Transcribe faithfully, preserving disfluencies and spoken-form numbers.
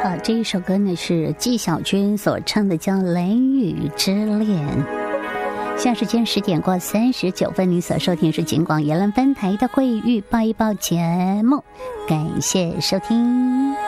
好，这一首歌呢是纪晓君所唱的，叫《雷雨之恋》。现在时间十点过三十九分，您所收听是警广宜兰分台的会议预报一报节目，感谢收听。